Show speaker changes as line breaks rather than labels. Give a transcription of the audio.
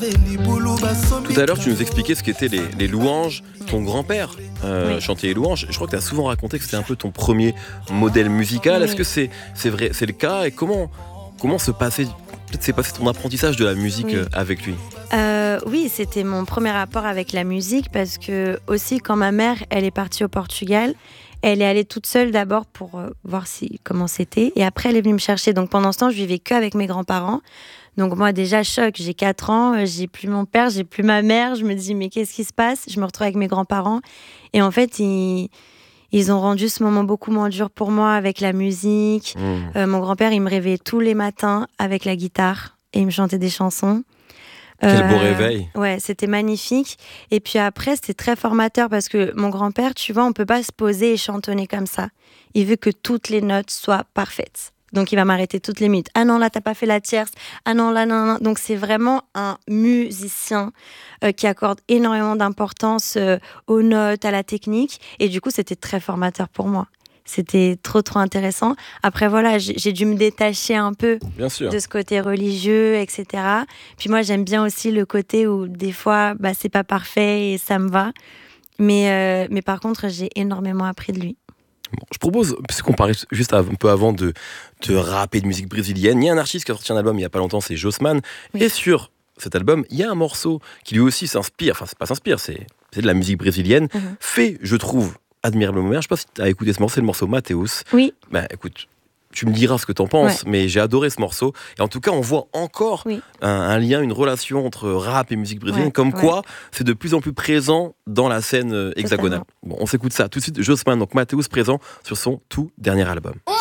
Tout à l'heure, tu nous expliquais ce qu'étaient les louanges. Ton grand-père chantait les louanges. Je crois que tu as souvent raconté que c'était un peu ton premier modèle musical.
Oui.
Est-ce que c'est vrai, c'est le cas? Et comment s'est passé ton apprentissage de la musique
Oui.
avec lui?
Oui, c'était mon premier rapport avec la musique parce que aussi quand ma mère, elle est partie au Portugal, elle est allée toute seule d'abord pour voir comment c'était et après elle est venue me chercher. Donc pendant ce temps, je vivais qu'avec mes grands-parents. Donc moi déjà choc, j'ai 4 ans, j'ai plus mon père, j'ai plus ma mère, je me dis mais qu'est-ce qui se passe? Je me retrouve avec mes grands-parents et en fait ils ont rendu ce moment beaucoup moins dur pour moi avec la musique. Mon grand-père, il me réveillait tous les matins avec la guitare et il me chantait des chansons.
Quel beau réveil.
Ouais, c'était magnifique. Et puis après, c'était très formateur parce que mon grand-père, tu vois, on peut pas se poser et chantonner comme ça. Il veut que toutes les notes soient parfaites. Donc, il va m'arrêter toutes les minutes. Ah non, là, t'as pas fait la tierce. Ah non, là, non, non. Donc, c'est vraiment un musicien qui accorde énormément d'importance aux notes, à la technique. Et du coup, c'était très formateur pour moi. C'était trop, trop intéressant. Après, voilà, j'ai dû me détacher un peu
Bien sûr.
de ce côté religieux, etc. Puis moi, j'aime bien aussi le côté où des fois, c'est pas parfait et ça me va. Mais par contre, j'ai énormément appris de lui.
Bon, je propose, puisqu'on parlait juste un peu avant de rap et de musique brésilienne, il y a un artiste qui a sorti un album il y a pas longtemps, c'est Jossman.
Oui.
Et sur cet album, il y a un morceau qui lui aussi s'inspire, enfin c'est pas s'inspire, c'est de la musique brésilienne, fait, je trouve, admirablement bien. Je sais pas si tu as écouté ce morceau, c'est le morceau Mateus.
Oui,
Écoute, tu me diras ce que t'en penses, mais j'ai adoré ce morceau. Et en tout cas, on voit encore
oui.
un lien, une relation entre rap et musique brésilienne,
Ouais,
comme
ouais.
quoi c'est de plus en plus présent dans la scène hexagonale. Bon, on s'écoute ça tout de suite. Jossman, donc Mateus, présent sur son tout dernier album.